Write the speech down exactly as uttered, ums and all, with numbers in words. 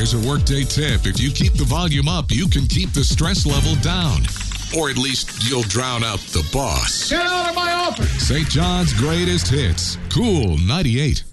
Here's a workday tip. If you keep the volume up, you can keep the stress level down. Or at least you'll drown out the boss. Get out of my office! Saint John's greatest hits. Cool ninety-eight.